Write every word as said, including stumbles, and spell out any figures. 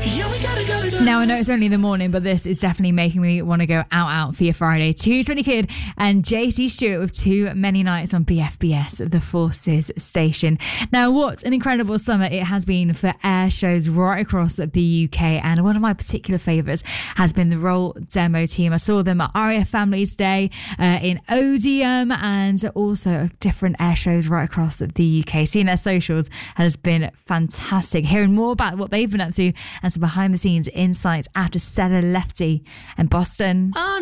Yeah, we gotta, gotta, gotta. Now, I know it's only the morning, but this is definitely making me want to go out, out for your Friday. two twenty Kid and J C Stewart with Too Many Nights on B F B S, the Forces station. Now, what an incredible summer it has been for air shows right across the U K. And one of my particular favourites has been the Roll Demo team. I saw them at R A F Families Day, uh, in Odeum, and also different air shows right across the U K. Seeing their socials has been fantastic. Hearing more about what they've been up to and some behind the scenes insights after Stella Lefty and Boston. On